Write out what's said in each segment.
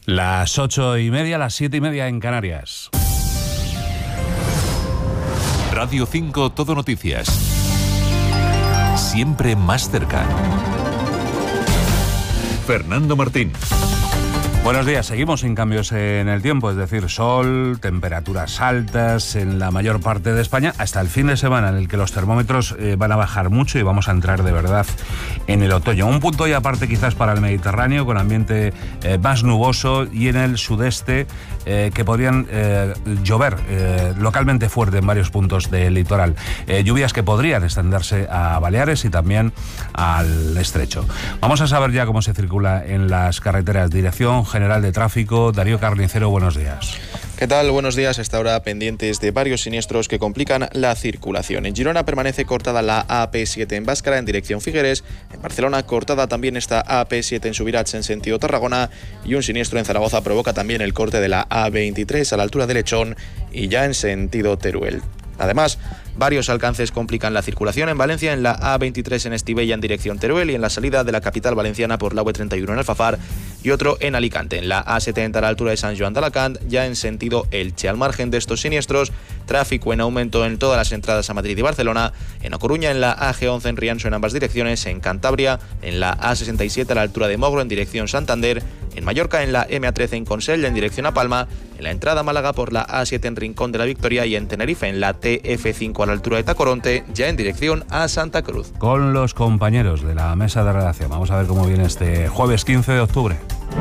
Las 8:30, las 7:30 en Canarias. Radio 5 Todo Noticias. Siempre más cerca. Fernando Martín. Buenos días, seguimos sin cambios en el tiempo, es decir, sol, temperaturas altas en la mayor parte de España, hasta el fin de semana en el que los termómetros van a bajar mucho y vamos a entrar de verdad en el otoño. Un punto y aparte quizás para el Mediterráneo, con ambiente más nuboso, y en el sudeste que podrían llover localmente fuerte en varios puntos del litoral. Lluvias que podrían extenderse a Baleares y también al Estrecho. Vamos a saber ya cómo se circula en las carreteras. Dirección General de Tráfico, Darío Carnicero, buenos días. ¿Qué tal? Buenos días. Hasta ahora pendientes de varios siniestros que complican la circulación. En Girona permanece cortada la AP7 en Báscara en dirección Figueres. En Barcelona cortada también está AP7 en Subirats en sentido Tarragona. Y un siniestro en Zaragoza provoca también el corte de la A23 a la altura de Lechón y ya en sentido Teruel. Además, varios alcances complican la circulación en Valencia, en la A23 en Estivella en dirección Teruel y en la salida de la capital valenciana por la V31 en Alfafar, y otro en Alicante, en la A70 a la altura de Sant Joan d'Alacant, ya en sentido Elche. Al margen de estos siniestros, tráfico en aumento en todas las entradas a Madrid y Barcelona, en A Coruña, en la AG11 en Rianxo en ambas direcciones, en Cantabria, en la A67 a la altura de Mogro en dirección Santander, en Mallorca, en la MA13 en Consell en dirección a Palma, en la entrada a Málaga por la A7 en Rincón de la Victoria y en Tenerife, en la TF5 a la altura de Tacoronte, ya en dirección a Santa Cruz. Con los compañeros de la mesa de redacción, vamos a ver cómo viene este jueves 15 de octubre.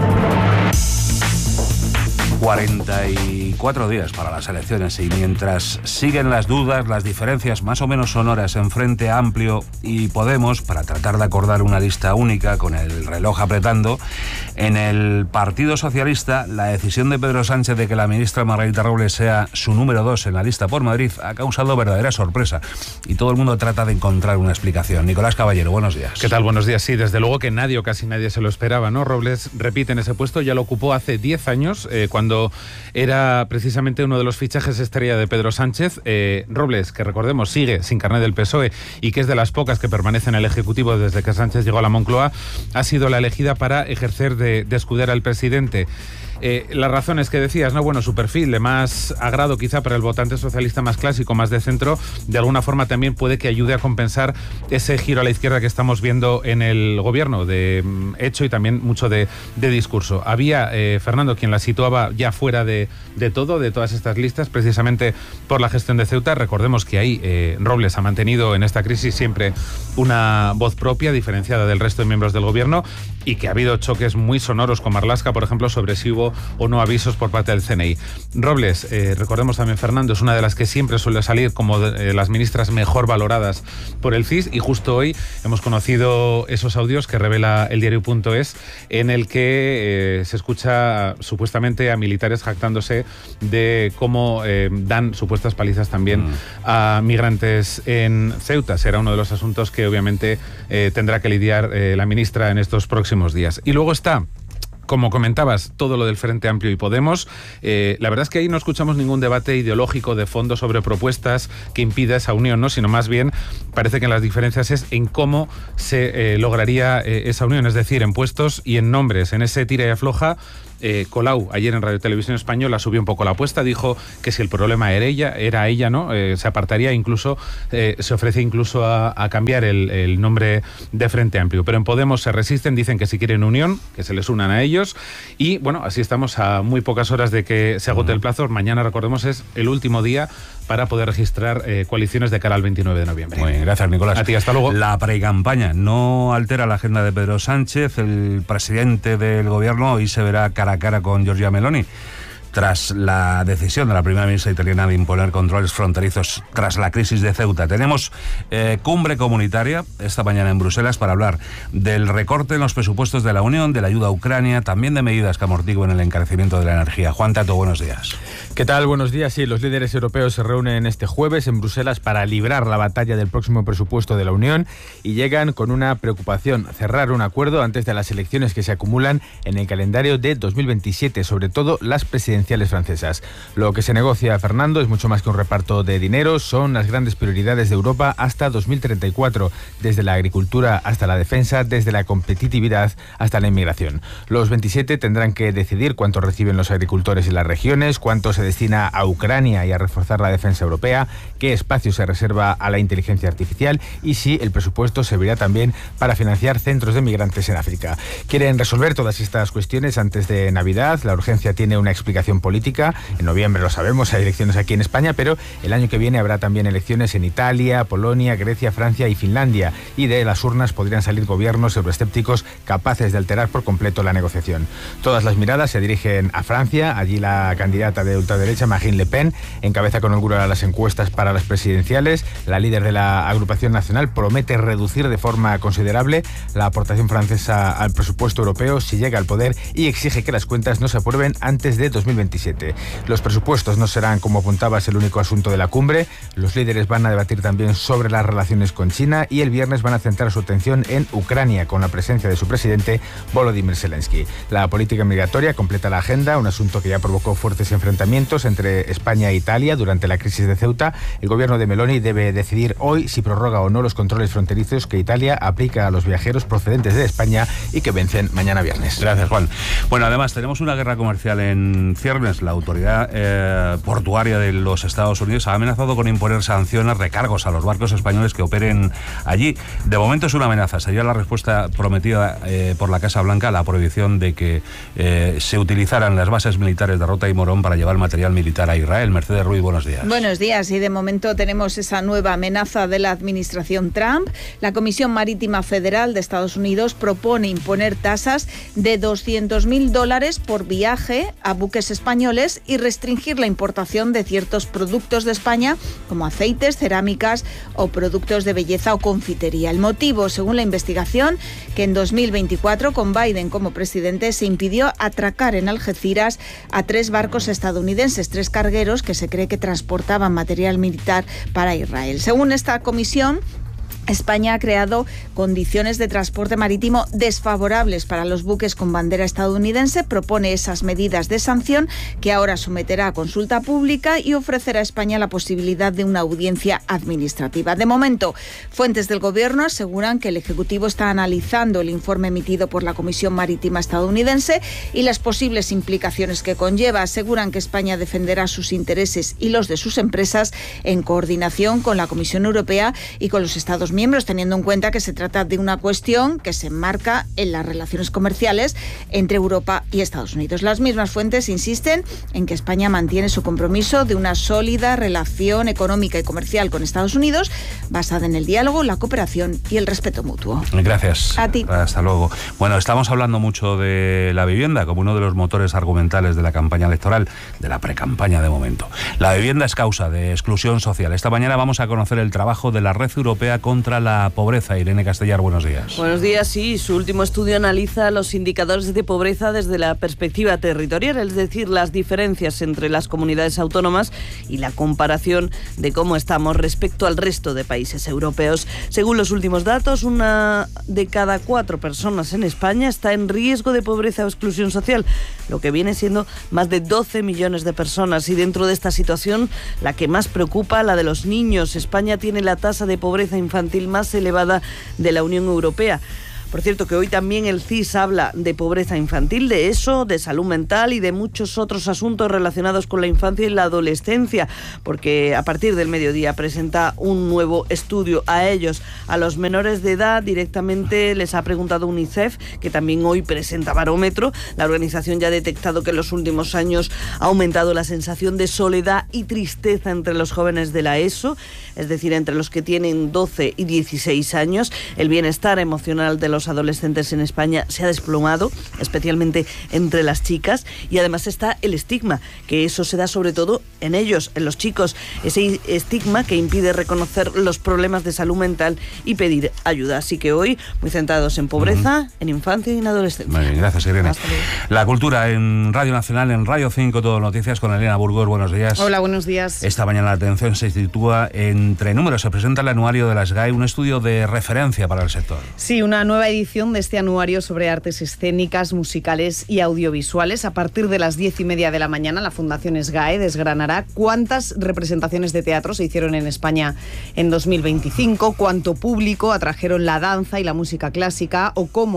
44 días para las elecciones, y mientras siguen las dudas, las diferencias más o menos sonoras en Frente Amplio y Podemos para tratar de acordar una lista única con el reloj apretando, en el Partido Socialista la decisión de Pedro Sánchez de que la ministra Margarita Robles sea su número 2 en la lista por Madrid ha causado verdadera sorpresa y todo el mundo trata de encontrar una explicación. Nicolás Caballero, buenos días. ¿Qué tal? Buenos días. Sí, desde luego que nadie o casi nadie se lo esperaba, ¿no? Robles repite en ese puesto, ya lo ocupó hace 10 años, cuando era precisamente uno de los fichajes estrella de Pedro Sánchez. Robles, que recordemos sigue sin carné del PSOE y que es de las pocas que permanecen en el Ejecutivo desde que Sánchez llegó a la Moncloa, ha sido la elegida para ejercer de escudera al presidente. Las razones que decías, ¿no? Bueno, su perfil de más agrado quizá para el votante socialista más clásico, más de centro, de alguna forma también puede que ayude a compensar ese giro a la izquierda que estamos viendo en el gobierno, de hecho y también mucho de discurso. Había, Fernando, quien la situaba ya fuera de todo, de todas estas listas, precisamente por la gestión de Ceuta. Recordemos que ahí Robles ha mantenido en esta crisis siempre una voz propia, diferenciada del resto de miembros del gobierno, y que ha habido choques muy sonoros con Marlaska, por ejemplo, sobre si hubo o no avisos por parte del CNI. Robles, recordemos también, Fernando, es una de las que siempre suele salir como de las ministras mejor valoradas por el CIS, y justo hoy hemos conocido esos audios que revela el diario.es, en el que se escucha supuestamente a militares jactándose de cómo dan supuestas palizas también a migrantes en Ceuta. Será uno de los asuntos que obviamente tendrá que lidiar la ministra en estos próximos días. Y luego está, como comentabas, todo lo del Frente Amplio y Podemos. La verdad es que ahí no escuchamos ningún debate ideológico de fondo sobre propuestas que impida esa unión, ¿no? Sino más bien parece que las diferencias es en cómo se lograría esa unión, es decir, en puestos y en nombres. En ese tira y afloja, Colau ayer en Radio Televisión Española subió un poco la apuesta, dijo que si el problema era ella, ¿no? Se apartaría, incluso se ofrece incluso a cambiar el nombre de Frente Amplio. Pero en Podemos se resisten, dicen que si quieren unión, que se les unan a ellos. Y bueno, así estamos a muy pocas horas de que se agote el plazo. Mañana, recordemos, es el último día para poder registrar coaliciones de cara al 29 de noviembre. Muy bien, gracias, Nicolás. A ti, hasta luego. La precampaña no altera la agenda de Pedro Sánchez. El presidente del gobierno hoy se verá cara a cara con Giorgia Meloni, tras la decisión de la primera ministra italiana de imponer controles fronterizos tras la crisis de Ceuta. Tenemos cumbre comunitaria esta mañana en Bruselas para hablar del recorte en los presupuestos de la Unión, de la ayuda a Ucrania, también de medidas que amortiguen el encarecimiento de la energía. Juan Tato, buenos días. ¿Qué tal? Buenos días. Sí, los líderes europeos se reúnen este jueves en Bruselas para librar la batalla del próximo presupuesto de la Unión y llegan con una preocupación: cerrar un acuerdo antes de las elecciones que se acumulan en el calendario de 2027, sobre todo las presidenciales presidenciales francesas. Lo que se negocia, Fernando, es mucho más que un reparto de dinero, son las grandes prioridades de Europa hasta 2034, desde la agricultura hasta la defensa, desde la competitividad hasta la inmigración. Los 27 tendrán que decidir cuánto reciben los agricultores y las regiones, cuánto se destina a Ucrania y a reforzar la defensa europea, qué espacio se reserva a la inteligencia artificial y si el presupuesto servirá también para financiar centros de migrantes en África. Quieren resolver todas estas cuestiones antes de Navidad. La urgencia tiene una explicación política. En noviembre, lo sabemos, hay elecciones aquí en España, pero el año que viene habrá también elecciones en Italia, Polonia, Grecia, Francia y Finlandia. Y de las urnas podrían salir gobiernos euroescépticos capaces de alterar por completo la negociación. Todas las miradas se dirigen a Francia. Allí la candidata de ultraderecha, Marine Le Pen, encabeza con holgura las encuestas para las presidenciales. La líder de la agrupación nacional promete reducir de forma considerable la aportación francesa al presupuesto europeo si llega al poder y exige que las cuentas no se aprueben antes de 2027. Los presupuestos no serán, como apuntabas, el único asunto de la cumbre. Los líderes van a debatir también sobre las relaciones con China y el viernes van a centrar su atención en Ucrania con la presencia de su presidente Volodymyr Zelensky. La política migratoria completa la agenda, un asunto que ya provocó fuertes enfrentamientos entre España e Italia durante la crisis de Ceuta. El gobierno de Meloni debe decidir hoy si prorroga o no los controles fronterizos que Italia aplica a los viajeros procedentes de España y que vencen mañana viernes. Gracias, Juan. Bueno, además tenemos una guerra comercial en ciernes. La autoridad portuaria de los Estados Unidos ha amenazado con imponer sanciones, recargos a los barcos españoles que operen allí. De momento es una amenaza. Sería la respuesta prometida por la Casa Blanca a la prohibición de que se utilizaran las bases militares de Rota y Morón para llevar material militar a Israel. Mercedes Ruiz, buenos días. Buenos días. Y de momento tenemos esa nueva amenaza de la administración Trump. La Comisión Marítima Federal de Estados Unidos propone imponer tasas de $200.000 por viaje a buques españoles y restringir la importación de ciertos productos de España, como aceites, cerámicas o productos de belleza o confitería. El motivo, según la investigación, que en 2024, con Biden como presidente, se impidió atracar en Algeciras a 3 barcos estadounidenses, 3 cargueros que se cree que transportaban material militar para Israel. Según esta comisión, España ha creado condiciones de transporte marítimo desfavorables para los buques con bandera estadounidense, propone esas medidas de sanción que ahora someterá a consulta pública y ofrecerá a España la posibilidad de una audiencia administrativa. De momento, fuentes del Gobierno aseguran que el Ejecutivo está analizando el informe emitido por la Comisión Marítima estadounidense y las posibles implicaciones que conlleva. Aseguran que España defenderá sus intereses y los de sus empresas en coordinación con la Comisión Europea y con los Estados miembros, teniendo en cuenta que se trata de una cuestión que se enmarca en las relaciones comerciales entre Europa y Estados Unidos. Las mismas fuentes insisten en que España mantiene su compromiso de una sólida relación económica y comercial con Estados Unidos, basada en el diálogo, la cooperación y el respeto mutuo. Gracias. A ti. Hasta luego. Bueno, estamos hablando mucho de la vivienda como uno de los motores argumentales de la campaña electoral, de la precampaña de momento. La vivienda es causa de exclusión social. Esta mañana vamos a conocer el trabajo de la Red Europea contra la pobreza. Irene Castellar, buenos días. Buenos días, sí. Su último estudio analiza los indicadores de pobreza desde la perspectiva territorial, es decir, las diferencias entre las comunidades autónomas y la comparación de cómo estamos respecto al resto de países europeos. Según los últimos datos, 1 de cada 4 personas en España está en riesgo de pobreza o exclusión social, lo que viene siendo más de 12 millones de personas. Y dentro de esta situación, la que más preocupa, la de los niños. España tiene la tasa de pobreza infantil más elevada de la Unión Europea. Por cierto, que hoy también el CIS habla de pobreza infantil, de eso, de salud mental y de muchos otros asuntos relacionados con la infancia y la adolescencia, porque a partir del mediodía presenta un nuevo estudio a ellos. A los menores de edad directamente les ha preguntado UNICEF, que también hoy presenta barómetro. La organización ya ha detectado que en los últimos años ha aumentado la sensación de soledad y tristeza entre los jóvenes de la ESO, es decir, entre los que tienen 12 y 16 años. El bienestar emocional de los adolescentes en España se ha desplomado, especialmente entre las chicas, y además está el estigma, que eso se da sobre todo en ellos, en los chicos, ese estigma que impide reconocer los problemas de salud mental y pedir ayuda. Así que hoy, muy centrados en pobreza, en infancia y en adolescencia. Muy bien, gracias, Irene. La cultura en Radio Nacional, en Radio 5, Todo Noticias, con Elena Burgos. Buenos días. Hola, buenos días. Esta mañana la atención se sitúa entre números. Se presenta el anuario de la SGAE, un estudio de referencia para el sector. Sí, una nueva edición de este anuario sobre artes escénicas, musicales y audiovisuales. A partir de las 10:30 de la mañana, la Fundación SGAE desgranará cuántas representaciones de teatro se hicieron en España en 2025, cuánto público atrajeron la danza y la música clásica o cómo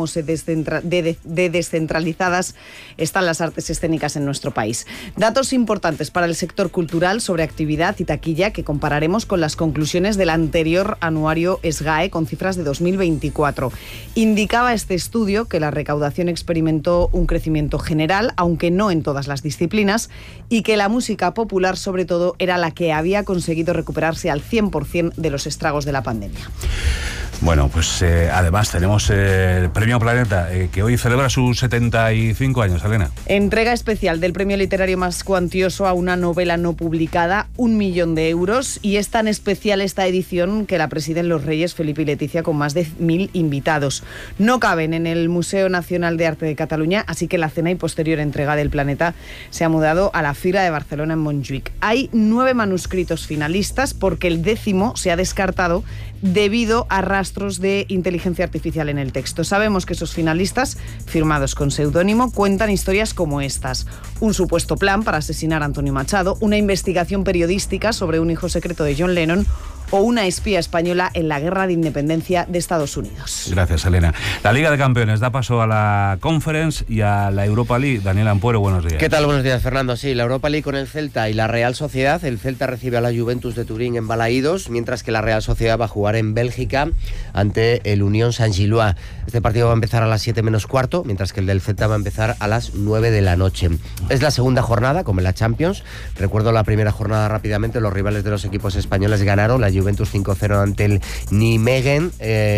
de descentralizadas están las artes escénicas en nuestro país. Datos importantes para el sector cultural sobre actividad y taquilla que compararemos con las conclusiones del anterior anuario SGAE con cifras de 2024. Indicaba este estudio que la recaudación experimentó un crecimiento general, aunque no en todas las disciplinas, y que la música popular, sobre todo, era la que había conseguido recuperarse al 100% de los estragos de la pandemia. Bueno, pues además tenemos el Premio Planeta, que hoy celebra sus 75 años, Elena. Entrega especial del premio literario más cuantioso a una novela no publicada, 1 millón de euros, y es tan especial esta edición que la presiden los Reyes Felipe y Leticia con más de 1.000 invitados. No caben en el Museo Nacional de Arte de Cataluña, así que la cena y posterior entrega del Planeta se ha mudado a la Fira de Barcelona en Montjuïc. Hay 9 manuscritos finalistas porque el 10º se ha descartado debido a rastros de inteligencia artificial en el texto. Sabemos que esos finalistas, firmados con seudónimo, cuentan historias como estas: un supuesto plan para asesinar a Antonio Machado, una investigación periodística sobre un hijo secreto de John Lennon o una espía española en la guerra de independencia de Estados Unidos. Gracias, Elena. La Liga de Campeones da paso a la Conference y a la Europa League. Daniel Ampuero, buenos días. ¿Qué tal? Buenos días, Fernando. Sí, la Europa League con el Celta y la Real Sociedad. El Celta recibe a la Juventus de Turín en Balaídos, mientras que la Real Sociedad va a jugar en Bélgica ante el Unión Saint-Gilloise. Este partido va a empezar a las 7 menos cuarto, mientras que el del Celta va a empezar a las 9 de la noche. Es la segunda jornada, como en la Champions. Recuerdo la primera jornada rápidamente. Los rivales de los equipos españoles ganaron. La Juventus 5-0 ante el Nijmegen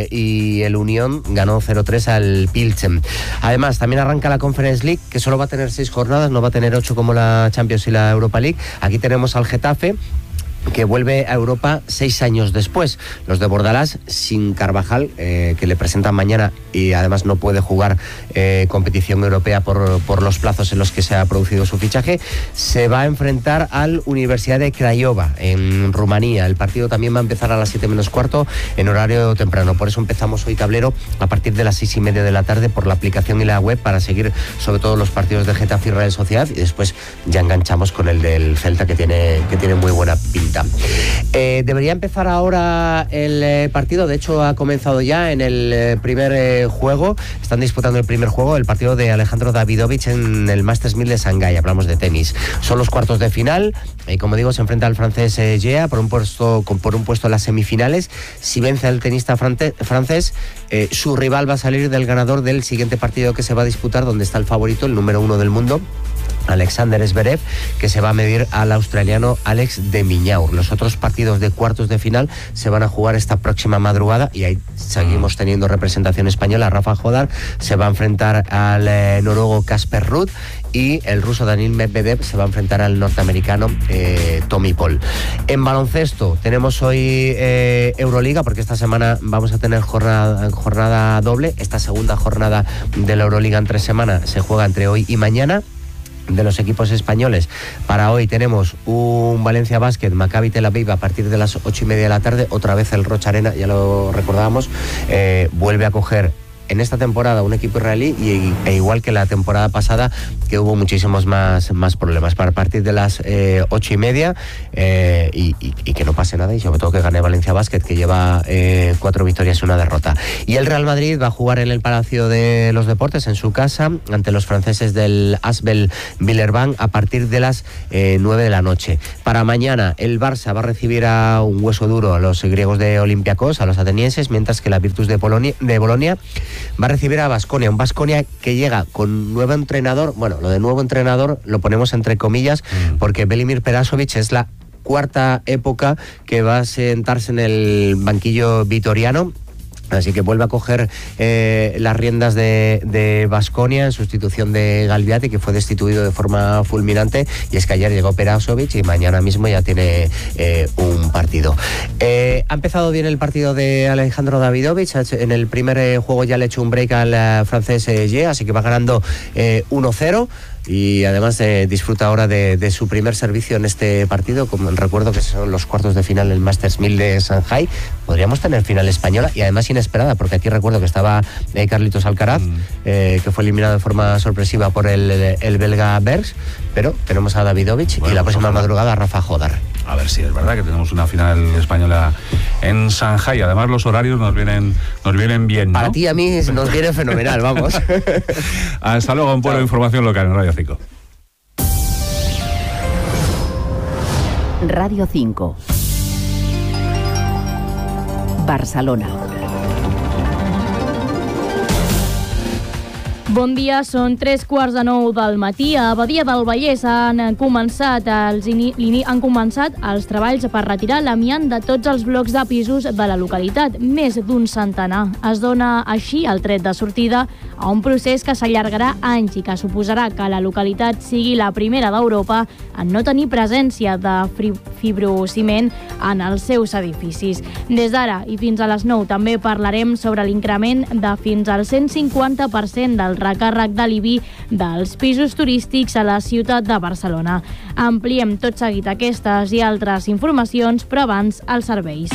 y el Unión ganó 0-3 al Pilsen. Además, también arranca la Conference League, que solo va a tener 6 jornadas, no va a tener 8 como la Champions y la Europa League. Aquí tenemos al Getafe, que vuelve a Europa 6 años después. Los de Bordalás, sin Carvajal, que le presentan mañana y además no puede jugar competición europea por los plazos en los que se ha producido su fichaje, se va a enfrentar al Universidad de Craiova en Rumanía. El partido también va a empezar a las 7 menos cuarto en horario temprano. Por eso empezamos hoy tablero a partir de las 6:30 de la tarde por la aplicación y la web para seguir sobre todo los partidos de Getafe y Real Sociedad, y después ya enganchamos con el del Celta que tiene muy buena pinta. Debería empezar ahora el partido, de hecho ha comenzado ya en el primer juego. Están disputando el primer juego, el partido de Alejandro Davidovich en el Masters 1000 de Shanghái. Hablamos de tenis. Son los cuartos de final y como digo se enfrenta al francés Gea por un puesto en las semifinales. Si vence al tenista francés, su rival va a salir del ganador del siguiente partido que se va a disputar, donde está el favorito, el número 1 del mundo, Alexander Zverev, que se va a medir al australiano Alex de Minaur. Los otros partidos de cuartos de final se van a jugar esta próxima madrugada y ahí seguimos teniendo representación española. Rafa Jodar se va a enfrentar al noruego Casper Ruud y el ruso Daniil Medvedev se va a enfrentar al norteamericano Tommy Paul. En baloncesto tenemos hoy Euroliga, porque esta semana vamos a tener jornada doble. Esta segunda jornada de la Euroliga en 3 semanas se juega entre hoy y mañana. De los equipos españoles, para hoy tenemos un Valencia Basket Maccabi Tel Aviv a partir de las 8:30 de la tarde. Otra vez el Roch Arena, ya lo recordábamos, vuelve a coger en esta temporada un equipo israelí e igual que la temporada pasada, que hubo muchísimos más problemas. Para partir de las 8:30 y que no pase nada, y sobre todo que gane Valencia Basket, que lleva 4 victorias y 1 derrota. Y el Real Madrid va a jugar en el Palacio de los Deportes, en su casa, ante los franceses del Asbel Villeurbanne a partir de las 9 de la noche. Para mañana el Barça va a recibir a un hueso duro a los griegos de Olympiacos, a los atenienses, mientras que la Virtus de Bolonia va a recibir a Baskonia, un Baskonia que llega con nuevo entrenador. Bueno, lo de nuevo entrenador lo ponemos entre comillas, porque Velimir Perasovic es la 4ª época que va a sentarse en el banquillo vitoriano. Así que vuelve a coger las riendas de Baskonia en sustitución de Galviati, que fue destituido de forma fulminante. Y es que ayer llegó Perasovic y mañana mismo ya tiene un partido. Ha empezado bien el partido de Alejandro Davidovich. En el primer juego ya le ha hecho un break al francés Ye, así que va ganando 1-0. Y además disfruta ahora de su primer servicio en este partido. Como recuerdo que son los cuartos de final del Masters 1000 de Shanghai. Podríamos tener final española y además inesperada, porque aquí recuerdo que estaba Carlitos Alcaraz, que fue eliminado de forma sorpresiva por el belga Bergs, pero tenemos a Davidovich y la próxima madrugada a Rafa Jodar. A ver si es verdad que tenemos una final española en Shanghai. Además los horarios nos vienen bien, ¿no? Para ti y a mí nos viene fenomenal, vamos. Hasta luego, un pueblo de información local en Radio 5. Radio 5. Barcelona. Bon dia, són 3:15 del matí. A Badia del Vallès han començat els treballs per retirar l'amiant de tots els blocs de pisos de la localitat, més d'un centenar. Es dona així el tret de sortida a un procés que s'allargarà anys i que suposarà que la localitat sigui la primera d'Europa en no tenir presència de fibrociment en els seus edificis. Des d'ara i fins a les 9 també parlarem sobre l'increment de fins al 150% del recàrrec de l'IBI dels pisos turístics a la ciutat de Barcelona. Ampliem tot seguit aquestes i altres informacions, però abans els serveis.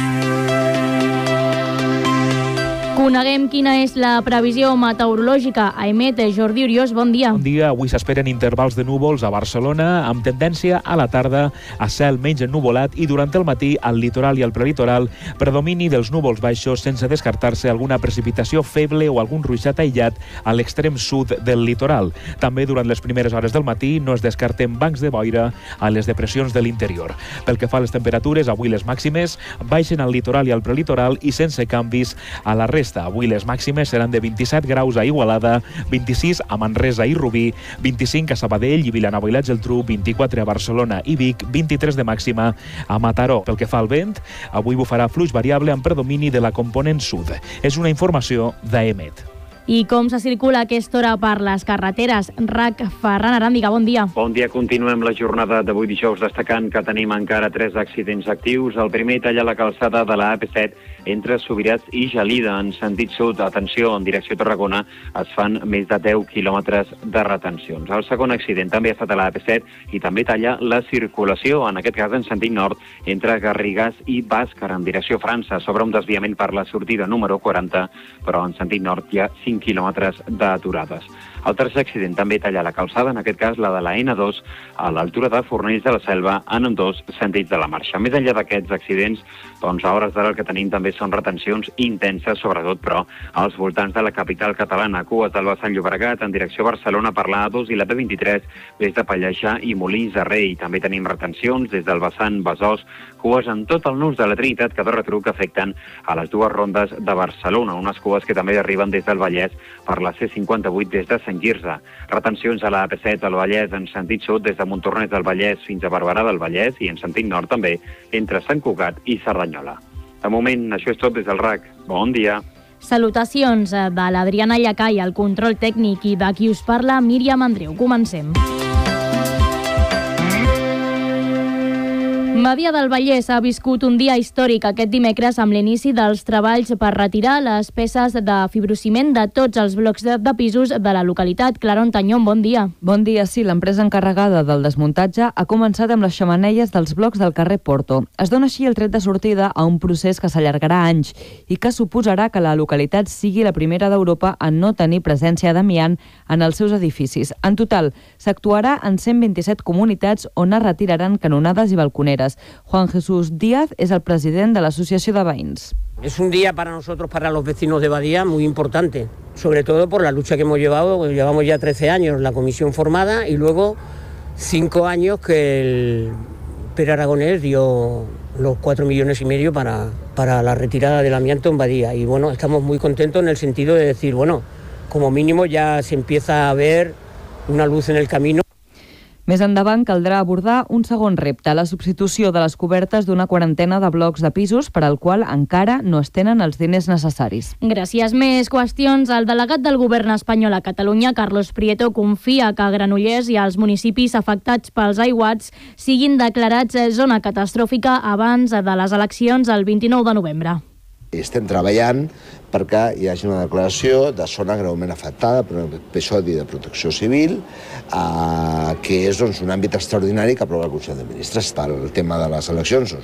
Coneguem quina és la previsió meteorològica. A EMET, Jordi Uriós, bon dia. Bon dia. Avui s'esperen intervals de núvols a Barcelona, amb tendència a la tarda a cel menys ennuvolat i durant el matí al litoral i al prelitoral predomini dels núvols baixos, sense descartar-se alguna precipitació feble o algun ruixat aïllat a l'extrem sud del litoral. També durant les primeres hores del matí no es descarten bancs de boira a les depressions de l'interior. Pel que fa a les temperatures, avui les màximes baixen al litoral i al prelitoral i sense canvis a la resta. Avui les màximes seran de 27 graus a Igualada, 26 a Manresa i Rubí, 25 a Sabadell i Vilanova i la Geltrú, 24 a Barcelona i Vic, 23 de màxima a Mataró. Pel que fa al vent, avui bufarà fluix variable amb predomini de la component sud. És una informació d'EMET. I com se circula a aquesta hora per les carreteres? RAC, Ferran Aràndiga, bon dia. Bon dia, continuem la jornada d'avui dijous destacant que tenim encara 3 accidents actius. El primer talla la calçada de la AP7 entre Subirats i Gelida en sentit sud. Atenció, en direcció a Tarragona es fan més de 10 quilòmetres de retencions. El segon accident també ha estat a la AP7 i també talla la circulació, en aquest cas en sentit nord, entre Garrigàs i Bàscara en direcció a França, sobre un desviament per la sortida número 40, però en sentit nord hi ha 5 quilòmetres d'aturades. El tercer accident també talla la calçada, en aquest cas la de la N2, a l'altura de Fornells de la Selva, en ambdós sentits de la marxa. Més enllà d'aquests accidents, doncs a hores d'ara el que tenim també són retencions intenses, sobretot, però, als voltants de la capital catalana. Cues del vessant Llobregat, en direcció a Barcelona per la A2 i la B23, des de Pallejà i Molins de Rei. També tenim retencions des del vessant Besòs, cues en tot el nus de la Trinitat que de retruc afecten a les dues rondes de Barcelona, unes cues que també arriben des del Vallès per la C58 des de Sant Quirze. Retencions a la AP7 al Vallès en sentit sud des de Montornès del Vallès fins a Barberà del Vallès i en sentit nord també entre Sant Cugat i Cerdanyola. De moment, això és tot des del RAC. Bon dia. Salutacions de l'Adriana Llacai, el control tècnic, i de qui us parla, Míriam Andreu. Comencem. Badia del Vallès ha viscut un dia històric aquest dimecres amb l'inici dels treballs per retirar les peces de fibrociment de tots els blocs de pisos de la localitat. Clara Ontañón, bon dia. Bon dia, sí. L'empresa encarregada del desmuntatge ha començat amb les xemeneies dels blocs del carrer Porto. Es dona així el tret de sortida a un procés que s'allargarà anys i que suposarà que la localitat sigui la primera d'Europa en no tenir presència d'amiant en els seus edificis. En total, s'actuarà en 127 comunitats on es retiraran canonades i balconeres. Juan Jesús Díaz es el presidente de la Asociación de Veïns. Es un día para nosotros, para los vecinos de Badia, muy importante, sobre todo por la lucha que hemos llevado. Llevamos ya 13 años la comisión formada y luego 5 años que el Pere Aragonés dio los 4,5 millones para la retirada del amianto en Badia. Y bueno, estamos muy contentos en el sentido de decir, bueno, como mínimo ya se empieza a ver una luz en el camino. Més endavant caldrà abordar un segon repte, la substitució de les cobertes d'una quarantena de blocs de pisos per al qual encara no es tenen els diners necessaris. Gràcies. Més qüestions. El delegat del govern espanyol a Catalunya, Carlos Prieto, confia que Granollers i els municipis afectats pels aiguats siguin declarats zona catastròfica abans de les eleccions el 29 de novembre. Estem treballant perquè hi hagi una declaració de zona greument afectada per un episodi de protecció civil, que és un àmbit extraordinari que aprova el Consell de Ministres. El tema de les eleccions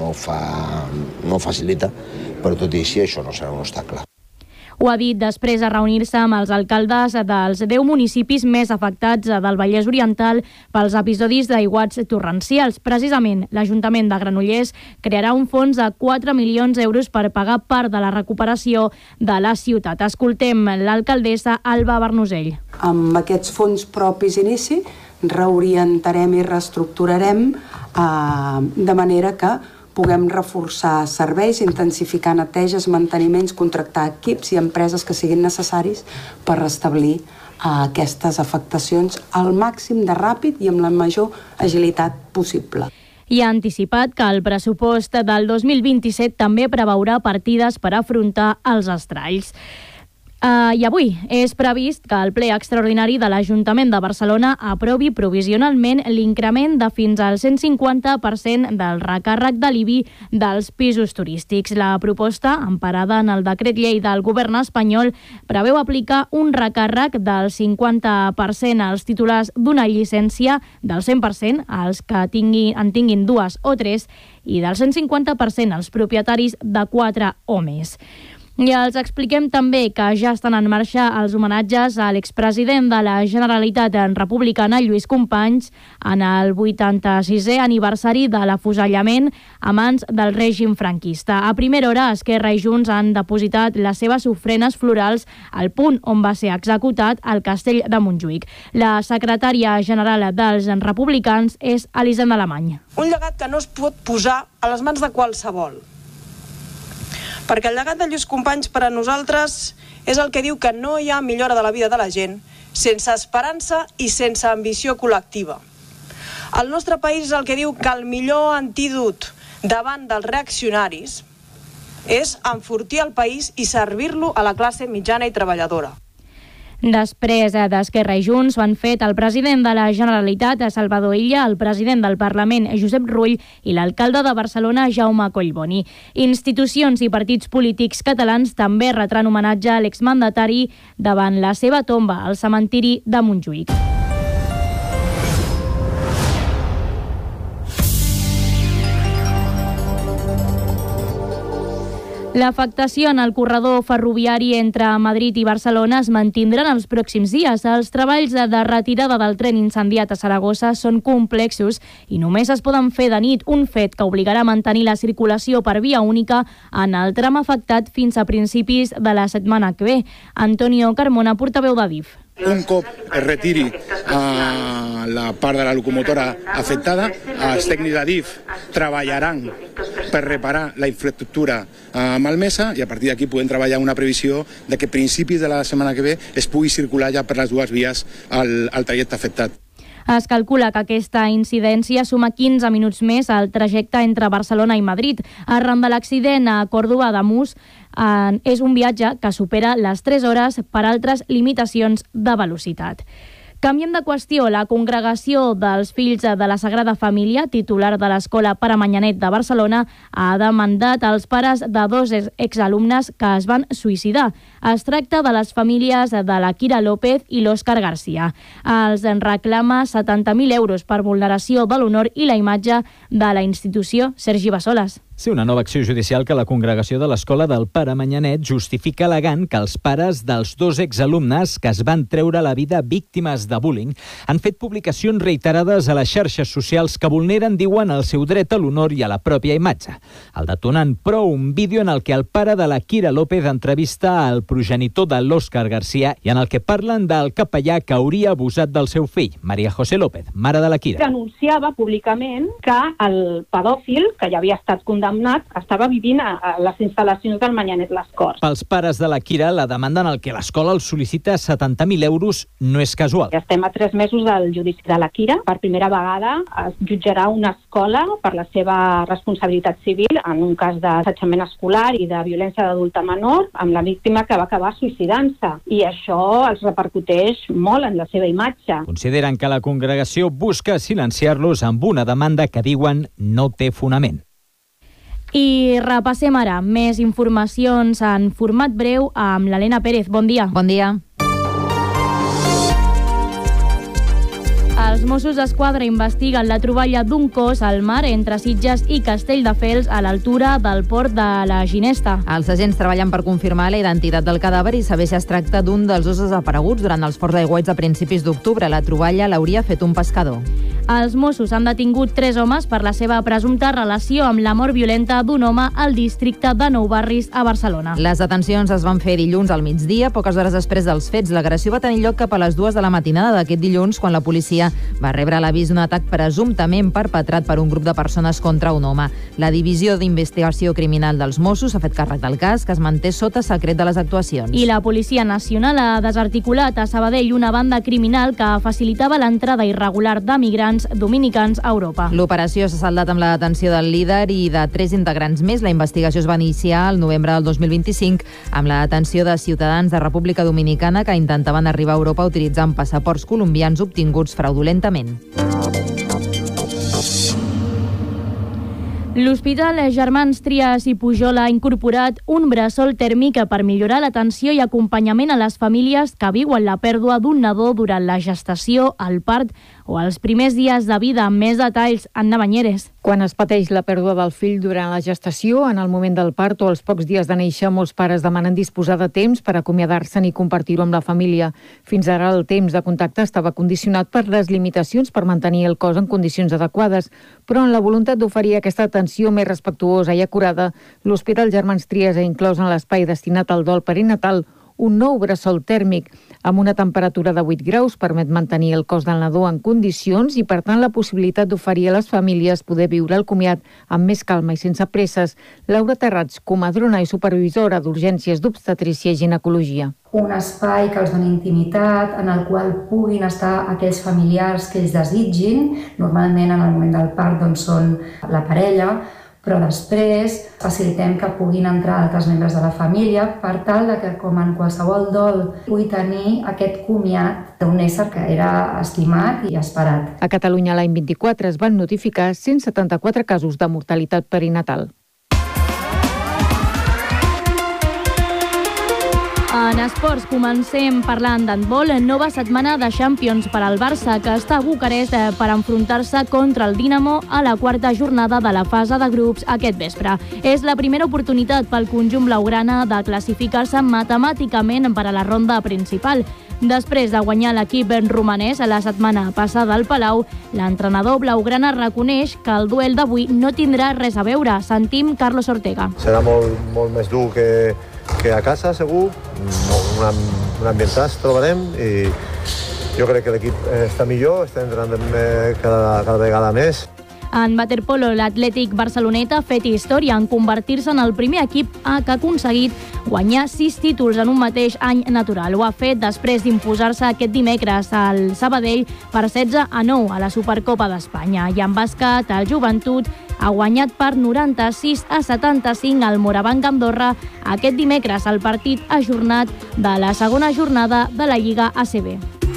no facilita, però tot i així això no serà un obstacle. Ho ha dit després de reunir-se amb els alcaldes dels 10 municipis més afectats del Vallès Oriental pels episodis d'aiguats torrencials. Precisament, l'Ajuntament de Granollers crearà un fons de 4 milions d'euros per pagar part de la recuperació de la ciutat. Escoltem l'alcaldessa Alba Bernusell. Amb aquests fons propis d'inici reorientarem i reestructurarem de manera que puguem reforçar serveis, intensificar neteges, manteniments, contractar equips i empreses que siguin necessaris per restablir aquestes afectacions al màxim de ràpid i amb la major agilitat possible. I ha anticipat que el pressupost del 2027 també preveurà partides per afrontar els estralls. I avui és previst que el ple extraordinari de l'Ajuntament de Barcelona aprovi provisionalment l'increment de fins al 150% del recàrrec de l'IBI dels pisos turístics. La proposta, emparada en el decret llei del govern espanyol, preveu aplicar un recàrrec del 50% als titulars d'una llicència, del 100% als que en tinguin 2 o 3 i del 150% als propietaris de 4 o més. I els expliquem també que ja estan en marxa els homenatges a l'expresident de la Generalitat republicana, Lluís Companys, en el 86è aniversari de l'afusellament a mans del règim franquista. A primera hora, Esquerra i Junts han depositat les seves ofrenes florals al punt on va ser executat al castell de Montjuïc. La secretària general dels republicans és Elisenda Alemany. Un llegat que no es pot posar a les mans de qualsevol. Perquè el llegat de Lluís Companys per a nosaltres és el que diu que no hi ha millora de la vida de la gent sense esperança i sense ambició col·lectiva. El nostre país és el que diu que el millor antídot davant dels reaccionaris és enfortir el país i servir-lo a la classe mitjana i treballadora. Després d'Esquerra i Junts ho han fet el president de la Generalitat, Salvador Illa, el president del Parlament, Josep Rull, i l'alcalde de Barcelona, Jaume Collboni. Institucions i partits polítics catalans també retran homenatge a l'exmandatari davant la seva tomba al cementiri de Montjuïc. L'afectació en el corredor ferroviari entre Madrid i Barcelona es mantindrà en els pròxims dies. Els treballs de retirada del tren incendiat a Saragossa són complexos i només es poden fer de nit, un fet que obligarà a mantenir la circulació per via única en el tram afectat fins a principis de la setmana que ve. Antonio Carmona, portaveu d'Adif. Un cop es retiri la part de la locomotora afectada, els tècnics d'Adif treballaran per reparar la infraestructura malmesa i a partir d'aquí podem treballar una previsió de que a principis de la setmana que ve es pugui circular ja per les dues vies el trajecte afectat. Es calcula que aquesta incidència suma 15 minuts més al trajecte entre Barcelona i Madrid. Arran de l'accident a Còrdova-Ademús, és un viatge que supera les 3 hores per altres limitacions de velocitat. Canviem de qüestió. La Congregació dels Fills de la Sagrada Família, titular de l'Escola Pare Manyanet de Barcelona, ha demandat als pares de 2 exalumnes que es van suïcidar. Es tracta de les famílies de la Kira López i l'Òscar Garcia. Els reclama 70.000 euros per vulneració de l'honor i la imatge de la institució. Sergi Bassoles. Sí, una nova acció judicial que la Congregació de l'Escola del Pare Manyanet justifica al·legant que els pares dels 2 exalumnes que es van treure la vida víctimes de bullying han fet publicacions reiterades a les xarxes socials que vulneren, diuen, el seu dret a l'honor i a la pròpia imatge. El detonant, però, un vídeo en el que el pare de la Kira López entrevista al progenitor de l'Òscar Garcia i en el que parlen del capellà que hauria abusat del seu fill, Maria José López, mare de la Kira. Denunciava públicament que el pedòfil, que ja havia estat condemnat condemnat estava vivint a les instal·lacions del Manyanet Les Corts. Pels pares de la Kira, la demanda en el que l'escola els sol·licita 70.000 euros no és casual. Estem a 3 mesos del judici de la Kira. Per primera vegada es jutjarà una escola per la seva responsabilitat civil en un cas d'assetjament escolar i de violència d'adulta menor amb la víctima que va acabar suïcidant-se. I això els repercuteix molt en la seva imatge. Consideren que la congregació busca silenciar-los amb una demanda que diuen no té fonament. I repassem ara més informacions en format breu amb l'Helena Pérez. Bon dia. Bon dia. Els Mossos d'Esquadra investiguen la troballa d'un cos al mar entre Sitges i Castelldefels a l'altura del port de la Ginesta. Els agents treballen per confirmar la identitat del cadàver i saber si es tracta d'un dels ossos desapareguts durant els forts aiguats a principis d'octubre. La troballa l'hauria fet un pescador. Els Mossos han detingut 3 homes per la seva presumpta relació amb la mort violenta d'un home al districte de Nou Barris a Barcelona. Les detencions es van fer dilluns al migdia, poques hores després dels fets. L'agressió va tenir lloc cap a les 2 de la matinada d'aquest dilluns, quan la policia va rebre l'avís d'un atac presumptament perpetrat per un grup de persones contra un home. La Divisió d'Investigació Criminal dels Mossos ha fet càrrec del cas, que es manté sota secret de les actuacions. I la Policia Nacional ha desarticulat a Sabadell una banda criminal que facilitava l'entrada irregular de migrants dominicans a Europa. L'operació s'ha saldat amb la detenció del líder i de 3 integrants més. La investigació es va iniciar el novembre del 2025 amb la detenció de ciutadans de República Dominicana que intentaven arribar a Europa utilitzant passaports colombians obtinguts fraudulentament. L'Hospital Germans Trias i Pujol ha incorporat un bressol tèrmic per millorar l'atenció i acompanyament a les famílies que viuen la pèrdua d'un nadó durant la gestació, el part o els primers dies de vida. Amb més detalls, Anna Banyeres. Quan es pateix la pèrdua del fill durant la gestació, en el moment del part o als pocs dies de néixer, molts pares demanen disposar de temps per acomiadar-se'n i compartir-ho amb la família. Fins ara el temps de contacte estava condicionat per les limitacions per mantenir el cos en condicions adequades, però en la voluntat d'oferir aquesta atenció més respectuosa i acurada, l'Hospital Germans Trias ha inclòs en l'espai destinat al dol perinatal un nou bressol tèrmic amb una temperatura de 8 graus permet mantenir el cos del nadó en condicions i, per tant, la possibilitat d'oferir a les famílies poder viure el comiat amb més calma i sense presses. Laura Terrats, comadrona i supervisora d'urgències d'obstetrícia i ginecologia. Un espai que els doni intimitat, en el qual puguin estar aquells familiars que ells desitgin. Normalment, en el moment del part, doncs, són la parella, però després facilitem que puguin entrar altres membres de la família per tal que, com en qualsevol dol, pugui tenir aquest comiat d'un ésser que era estimat i esperat. A Catalunya l'any 24 es van notificar 174 casos de mortalitat perinatal. En esports, comencem parlant d'handbol. Nova setmana de Champions per al Barça, que està a Bucarest per enfrontar-se contra el Dinamo a la 4a jornada de la fase de grups aquest vespre. És la primera oportunitat pel conjunt blaugrana de classificar-se matemàticament per a la ronda principal. Després de guanyar l'equip romanès a la setmana passada al Palau, l'entrenador blaugrana reconeix que el duel d'avui no tindrà res a veure. Sentim Carlos Ortega. Serà molt més dur que a casa, segur. Un ambientat trobarem i jo crec que l'equip està millor, està entrenant cada vegada més. En waterpolo, l'Atlètic Barceloneta ha fet història en convertir-se en el primer equip que ha aconseguit guanyar 6 títols en un mateix any natural. Ho ha fet després d'imposar-se aquest dimecres al Sabadell per 16-9 a la Supercopa d'Espanya. I en bàsquet, el Joventut ha guanyat per 96-75 al Morabanc Andorra aquest dimecres, el partit ajornat de la segona jornada de la Lliga ACB.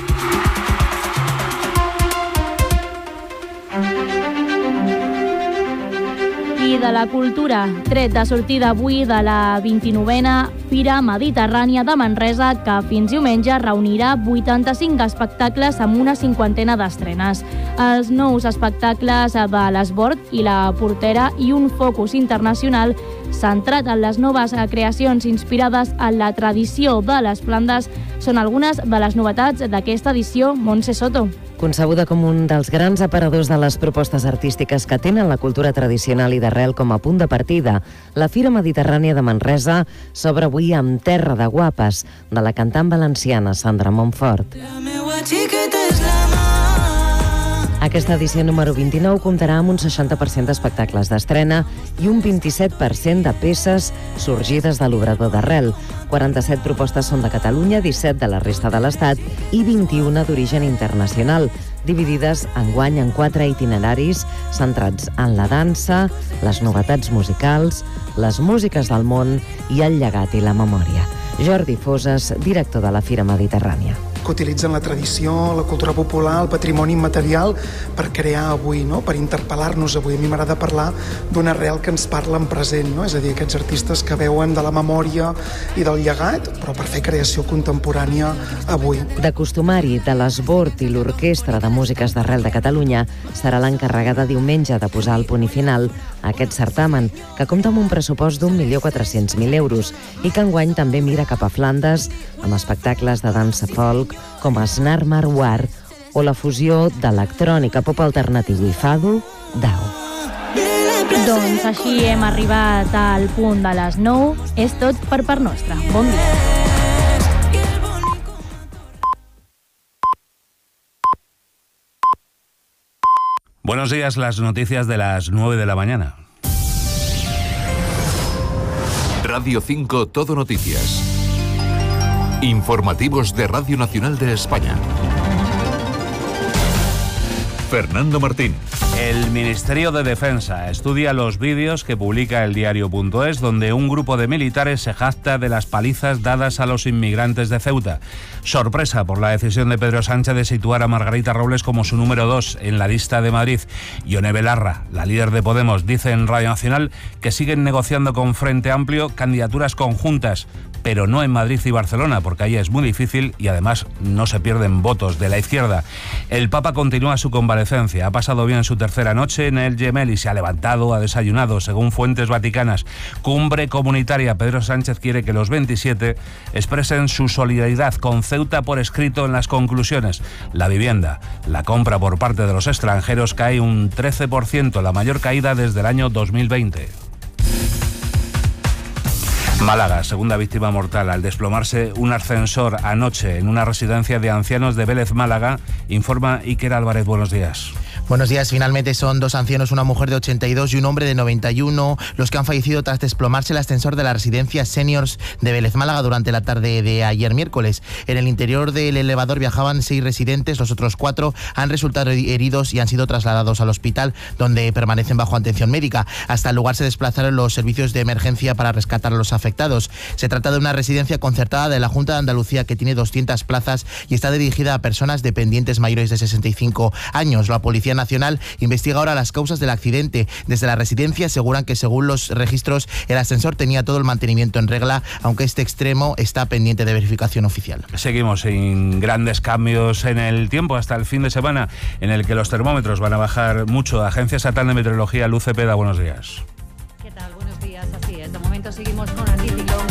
I de la cultura, tret de sortida avui de la 29a Fira Mediterrània de Manresa, que fins diumenge reunirà 85 espectacles amb una 50ena d'estrenes. Els nous espectacles de l'Esbord i la Portera i un focus internacional centrat en les noves creacions inspirades en la tradició de les Flandes són algunes de les novetats d'aquesta edició. Montse Soto. Concebuda com un dels grans aparadors de les propostes artístiques que tenen la cultura tradicional i d'arrel com a punt de partida, la Fira Mediterrània de Manresa s'obre avui amb Terra de Guapes, de la cantant valenciana Sandra Montfort. Aquesta edició número 29 comptarà amb un 60% d'espectacles d'estrena i un 27% de peces sorgides de l'Obrador d'Arrel. 47 propostes són de Catalunya, 17 de la resta de l'Estat i 21 d'origen internacional, dividides enguany en 4 itineraris centrats en la dansa, les novetats musicals, les músiques del món i el llegat i la memòria. Jordi Foses, director de la Fira Mediterrània. Que utilitzen la tradició, la cultura popular, el patrimoni immaterial per crear avui, no? Per interpel·lar-nos avui. A mi m'agrada parlar d'un Arrel que ens parla en present, no? És a dir, aquests artistes que veuen de la memòria i del llegat, però per fer creació contemporània avui. De costumari, de l'Esbort i l'Orquestra de Músiques d'Arrel de Catalunya serà l'encarregada diumenge de posar el punt i final a aquest certamen, que compta amb un pressupost d'1.400.000 euros i que enguany també mira cap a Flandes amb espectacles de dansa folk com Snar Marwar o la fusió d'electrònica, pop alternatiu i fado, Dao. Doncs així hem arribat al punt de les 9. És tot per part nostra. Bon dia. Buenos días, las noticias de las 9 de la mañana. Radio 5 Todo Noticias. Informativos de Radio Nacional de España. Fernando Martín. El Ministerio de Defensa estudia los vídeos que publica el diario.es, donde un grupo de militares se jacta de las palizas dadas a los inmigrantes de Ceuta. Sorpresa por la decisión de Pedro Sánchez de situar a Margarita Robles como su número 2 en la lista de Madrid. Ione Belarra, la líder de Podemos, dice en Radio Nacional que siguen negociando con Frente Amplio candidaturas conjuntas, pero no en Madrid y Barcelona, porque ahí es muy difícil y además no se pierden votos de la izquierda. El Papa continúa su convalecencia. Ha pasado bien su tercera noche en el Gemelli, se ha levantado, ha desayunado, según fuentes vaticanas. Cumbre comunitaria. Pedro Sánchez quiere que los 27 expresen su solidaridad con Ceuta por escrito en las conclusiones. La vivienda, la compra por parte de los extranjeros cae un 13%, la mayor caída desde el año 2020. Málaga, segunda víctima mortal al desplomarse un ascensor anoche en una residencia de ancianos de Vélez, Málaga, informa Iker Álvarez. Buenos días. Buenos días. Finalmente son 2 ancianos, una mujer de 82 y un hombre de 91, los que han fallecido tras desplomarse el ascensor de la residencia Seniors de Vélez, Málaga, durante la tarde de ayer miércoles. En el interior del elevador viajaban 6 residentes, los otros 4 han resultado heridos y han sido trasladados al hospital, donde permanecen bajo atención médica. Hasta el lugar se desplazaron los servicios de emergencia para rescatar a los afectados. Se trata de una residencia concertada de la Junta de Andalucía que tiene 200 plazas y está dirigida a personas dependientes mayores de 65 años. La Policía Nacional investiga ahora las causas del accidente. Desde la residencia aseguran que, según los registros, el ascensor tenía todo el mantenimiento en regla, aunque este extremo está pendiente de verificación oficial. Seguimos sin grandes cambios en el tiempo hasta el fin de semana, en el que los termómetros van a bajar mucho. Agencia Estatal de Meteorología, Luz Cepeda, buenos días. ¿Qué tal? Buenos días. Así es. De momento seguimos con anticiclón.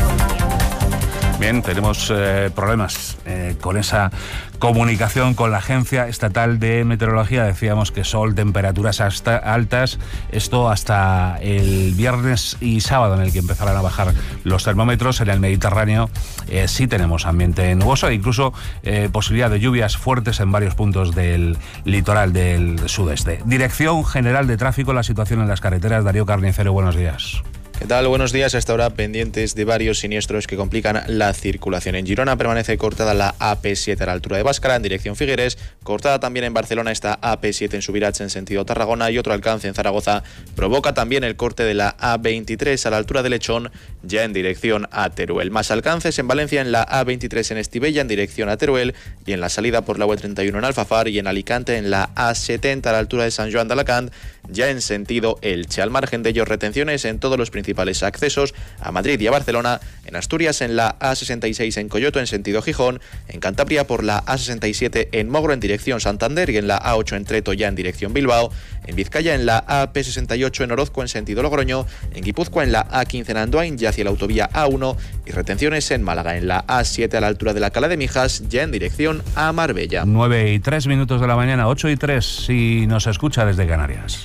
Bien, tenemos problemas con esa comunicación con la Agencia Estatal de Meteorología. Decíamos que sol, temperaturas altas, esto hasta el viernes y sábado, en el que empezarán a bajar los termómetros. En el Mediterráneo sí tenemos ambiente nuboso e incluso posibilidad de lluvias fuertes en varios puntos del litoral del sudeste. Dirección General de Tráfico, la situación en las carreteras. Darío Carnicero, buenos días. ¿Qué tal? Buenos días. Hasta ahora pendientes de varios siniestros que complican la circulación. En Girona permanece cortada la AP7 a la altura de Báscara en dirección Figueres, cortada también en Barcelona esta AP7 en Subirats en sentido Tarragona, y otro alcance en Zaragoza provoca también el corte de la A23 a la altura de Lechón ya en dirección a Teruel. Más alcances en Valencia en la A23 en Estivella en dirección a Teruel y en la salida por la UE31 en Alfafar, y en Alicante en la A70 a la altura de San Joan de Alacant ya en sentido Elche. Al margen de ellos, retenciones en todos los principales accesos a Madrid y a Barcelona, en Asturias en la A66 en Coyoto en sentido Gijón, en Cantabria por la A67 en Mogro en dirección Santander y en la A8 en Treto ya en dirección Bilbao, en Vizcaya en la AP68 en Orozco en sentido Logroño, en Guipúzcoa en la A15 en Andoain ya hacia la autovía A1, y retenciones en Málaga en la A7 a la altura de la Cala de Mijas ya en dirección a Marbella. 9:03 de la mañana, 8:03 si nos escucha desde Canarias.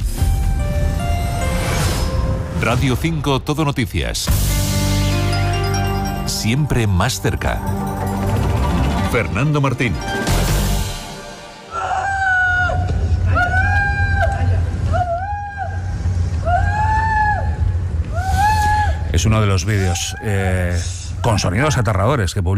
Radio 5 Todo Noticias. Siempre más cerca. Fernando Martín. uno de los vídeos con sonidos aterradores que publica